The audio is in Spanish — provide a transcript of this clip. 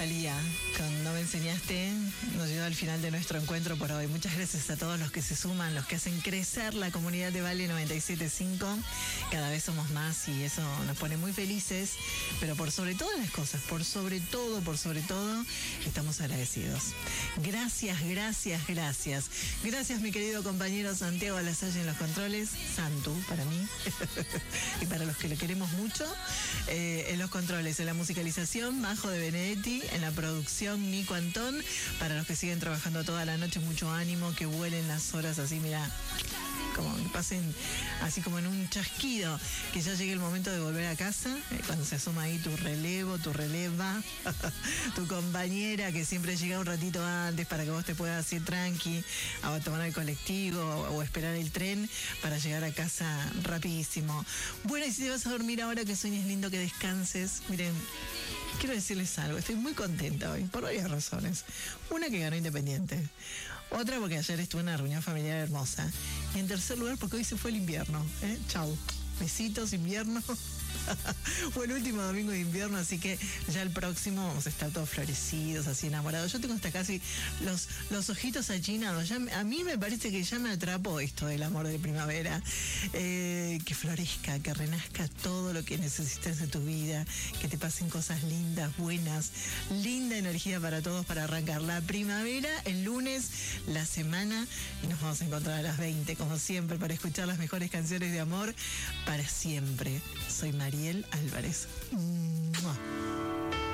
Thalía, con No me enseñaste, nos llegó al final de nuestro encuentro por hoy. Muchas gracias a todos los que se suman, los que hacen crecer la comunidad de Vale 97.5. Cada vez somos más y eso nos pone muy felices, pero por sobre todas las cosas, por sobre todo, estamos agradecidos. Gracias, gracias, gracias. Gracias, mi querido compañero Santiago Alasalle en los controles, Santu para mí y para los que lo queremos mucho. En los controles, en la musicalización, Majo de Benedetti, en la producción, Nico Antón. Para los que siguen trabajando toda la noche, mucho ánimo, que vuelen las horas así, mira, como que pasen así como en un chasquido, que ya llegue el momento de volver a casa, cuando se asoma ahí tu relevo, tu releva, tu compañera que siempre llega un ratito antes para que vos te puedas ir tranqui a tomar el colectivo o esperar el tren para llegar a casa rapidísimo. Bueno, y si te vas a dormir ahora, que sueñes lindo, que descanses. Miren, quiero decirles algo, estoy muy contenta hoy, por varias razones. Una, que ganó Independiente. Otra, porque ayer estuve en una reunión familiar hermosa. Y en tercer lugar, porque hoy se fue el invierno. Chau. Besitos, invierno. Fue el último domingo de invierno, así que ya el próximo vamos a estar todos florecidos, así enamorados. Yo tengo hasta casi los ojitos achinados. A mí me parece que ya me atrapó esto del amor de primavera. Que florezca, que renazca todo lo que necesites de tu vida, que te pasen cosas lindas, buenas, linda energía para todos para arrancar la primavera el lunes, la semana, y nos vamos a encontrar a las 20, como siempre, para escuchar las mejores canciones de amor para siempre. Soy Mariel Álvarez. ¡Mua!